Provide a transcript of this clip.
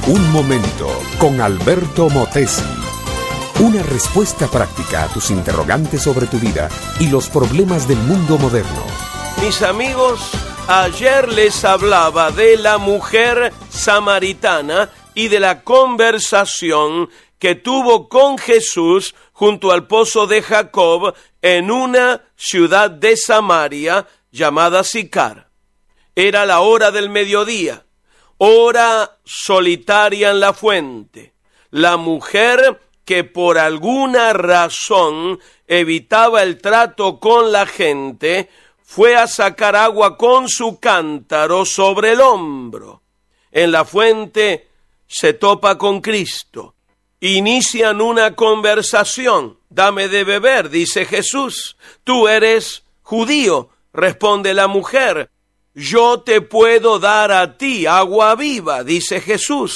Un momento con Alberto Motesi. Una respuesta práctica a tus interrogantes sobre tu vida y los problemas del mundo moderno. Mis amigos, ayer les hablaba de la mujer samaritana y de la conversación que tuvo con Jesús junto al pozo de Jacob en una ciudad de Samaria llamada Sicar. Era la hora del mediodía, hora solitaria en la fuente. La mujer que por alguna razón evitaba el trato con la gente, fue a sacar agua con su cántaro sobre el hombro. En la fuente se topa con Cristo. Inician una conversación. Dame de beber, dice Jesús. Tú eres judío, responde la mujer. Yo te puedo dar a ti agua viva, dice Jesús.